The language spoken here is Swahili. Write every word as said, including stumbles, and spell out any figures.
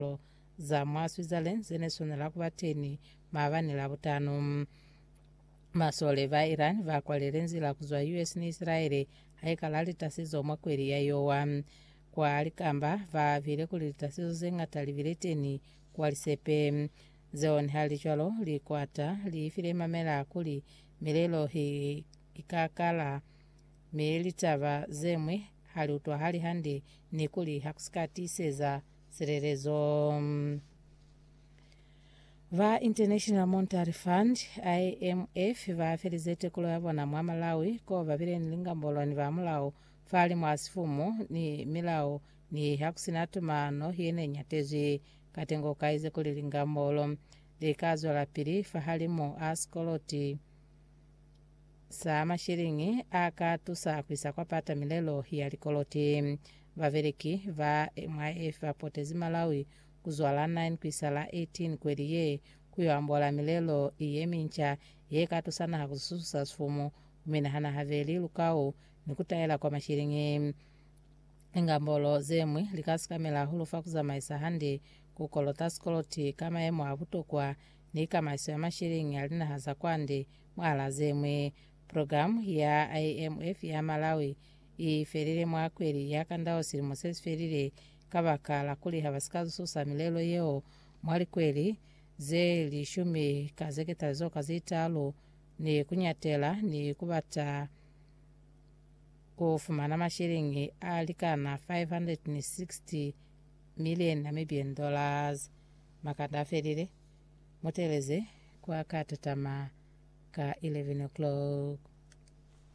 za mwa Switzerland zenesonera kuvateni mavani la butano. Masole va Iran vakwalire nzira kuzwa U S ni Israeli haikala tasizo mwakweri ya yowa kwa alikamba vavile kuli tasizo zengata livileteni kwa lisepe zeon hali chwalo likwata liifile mamela kuli milelo hi ikakala militava zemwe hali utwa hali handi ni kuli hakusikati seza sererezo. Va International Monetary Fund I M F va felizete kulo yabona mwa Malawi ko vavile nilinga mbolo ni va mulao fali mwasifumu ni milao ni hakusinatuma no hiene nyatezi katengo kaize kulilinga mbolo likazo la pili fahalimo askoloti sa mashiringi akatusa kwisa kwa pata milelo hiya likoloti vavereki va M I F vapotezi Malawi kuzwala nine kwisala eighteen kweliye kuyambola milelo iye mincha ye katusana hakususa sufumu umena hana haveli lukao nikutayela kwa mashiringi ingambolo zemwe likasikamela hulufa kuzama isa handi kukolota skoloti kama emo abutokwa ni kama isa mashiringi alina haza kwande mwala zemwe. Programu ya I M F ya Malawi iferire mwakweri yakandao siri mosesi ferire kabakala kuli habasikazu susa milelo yeo mwali kweli ze lishumi kazeketa zoka zitalo ni kunyatela ni kubata kufumana mashiringi alikana five hundred sixty million Namibian dollars makanda ferire moteleze kwa katatama ka eleven o'clock.